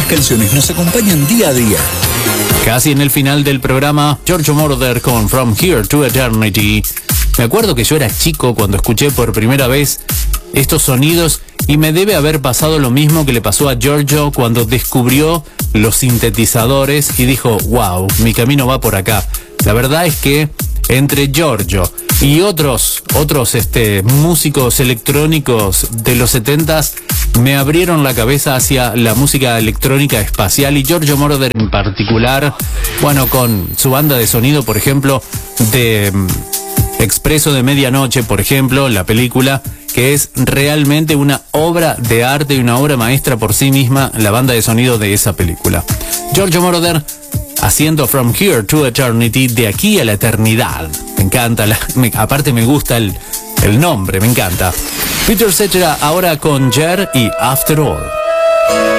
canciones nos acompañan día a día. Casi en el final del programa, Giorgio Moroder con From Here to Eternity. Me acuerdo que yo era chico cuando escuché por primera vez estos sonidos y me debe haber pasado lo mismo que le pasó a Giorgio cuando descubrió los sintetizadores y dijo, wow, mi camino va por acá. La verdad es que entre Giorgio y otros músicos electrónicos de los 70s me abrieron la cabeza hacia la música electrónica espacial, y Giorgio Moroder en particular, bueno, con su banda de sonido, por ejemplo, de Expreso de Medianoche, por ejemplo, la película, que es realmente una obra de arte y una obra maestra por sí misma, la banda de sonido de esa película. Giorgio Moroder haciendo From Here to Eternity, de aquí a la eternidad. Me encanta, aparte me gusta el nombre, me encanta. Peter Cetera ahora con Jer y After All.